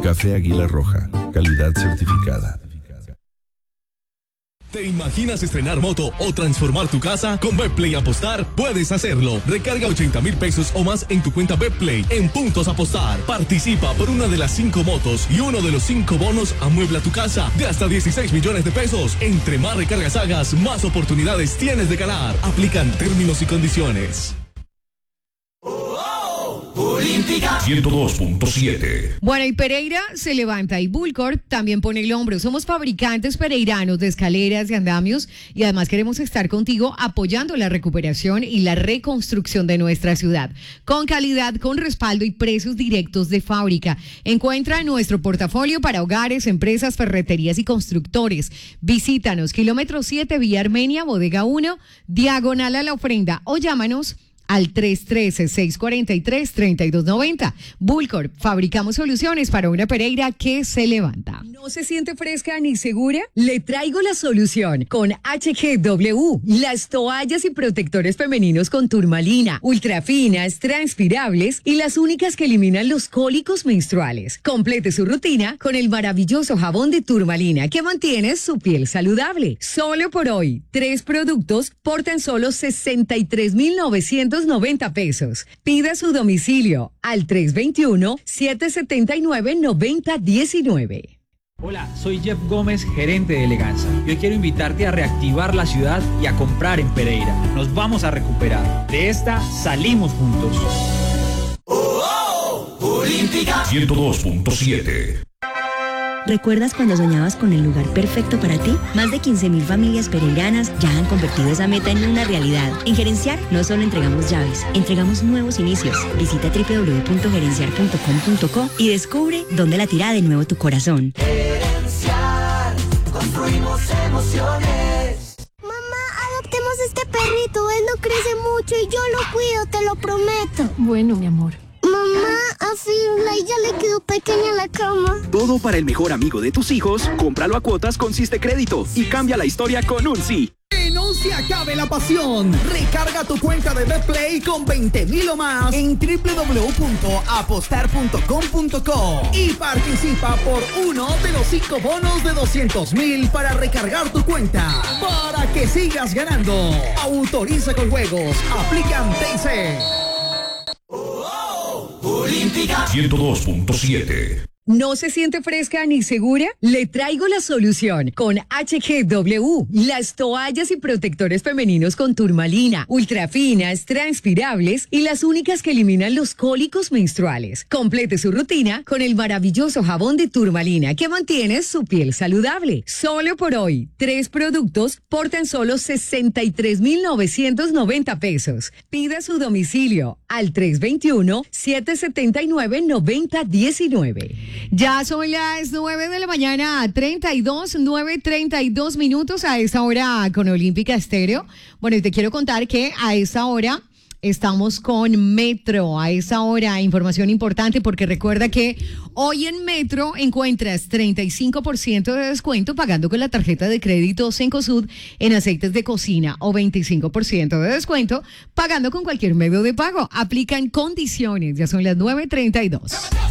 Café Águila Roja, calidad certificada. ¿Te imaginas estrenar moto o transformar tu casa? Con Betplay Apostar puedes hacerlo. Recarga 80,000 pesos o más en tu cuenta Betplay en Puntos Apostar. Participa por una de las 5 motos y uno de los 5 bonos amuebla tu casa de hasta 16 millones de pesos. Entre más recargas hagas, más oportunidades tienes de ganar. Aplican términos y condiciones. Olímpica 102.7. Bueno, y Pereira se levanta y Bullcorp también pone el hombro. Somos fabricantes pereiranos de escaleras y andamios y además queremos estar contigo apoyando la recuperación y la reconstrucción de nuestra ciudad. Con calidad, con respaldo y precios directos de fábrica. Encuentra nuestro portafolio para hogares, empresas, ferreterías y constructores. Visítanos, kilómetro 7, Vía Armenia, Bodega 1, diagonal a La Ofrenda, o llámanos al 313-643-3290. Bullcorp, fabricamos soluciones para una Pereira que se levanta. ¿No se siente fresca ni segura? Le traigo la solución con HGW, las toallas y protectores femeninos con turmalina, ultrafinas, transpirables y las únicas que eliminan los cólicos menstruales. Complete su rutina con el maravilloso jabón de turmalina que mantiene su piel saludable. Solo por hoy, 3 productos por tan solo 63,990 pesos. Pida su domicilio al 321-779-9019. Hola, soy Jeff Gómez, gerente de Eleganza. Yo quiero invitarte a reactivar la ciudad y a comprar en Pereira. Nos vamos a recuperar. De esta salimos juntos. Olímpica 102.7. ¿Recuerdas cuando soñabas con el lugar perfecto para ti? Más de 15,000 familias pereiranas ya han convertido esa meta en una realidad. En Gerenciar no solo entregamos llaves, entregamos nuevos inicios. Visita www.gerenciar.com.co y descubre dónde latirá de nuevo tu corazón. Gerenciar, construimos emociones. Mamá, adoptemos este perrito. Él no crece mucho y yo lo cuido, te lo prometo. Bueno, mi amor. Mamá, a Firla ya le quedó pequeña la cama. Todo para el mejor amigo de tus hijos. Cómpralo a cuotas con Siste Crédito y cambia la historia con un sí. ¡Que no se acabe la pasión! Recarga tu cuenta de Betplay con 20,000 o más en www.apostar.com.co y participa por uno de los 5 bonos de 200,000 para recargar tu cuenta. Para que sigas ganando. Autoriza con juegos. Aplican TC. Olímpica 102.7. ¿No se siente fresca ni segura? Le traigo la solución con HGW, las toallas y protectores femeninos con turmalina, ultrafinas, transpirables y las únicas que eliminan los cólicos menstruales. Complete su rutina con el maravilloso jabón de turmalina que mantiene su piel saludable. Solo por hoy, 3 productos por tan solo 63,990 pesos. Pida su domicilio al 321-779-9019. Ya son las 9 de la mañana, 9:32 minutos a esta hora con Olímpica Estéreo. Bueno, y te quiero contar que a esta hora estamos con Metro. A esta hora, información importante porque recuerda que hoy en Metro encuentras 35% de descuento pagando con la tarjeta de crédito Cencosud en aceites de cocina o 25% de descuento pagando con cualquier medio de pago. Aplican condiciones. Ya son las 9:32.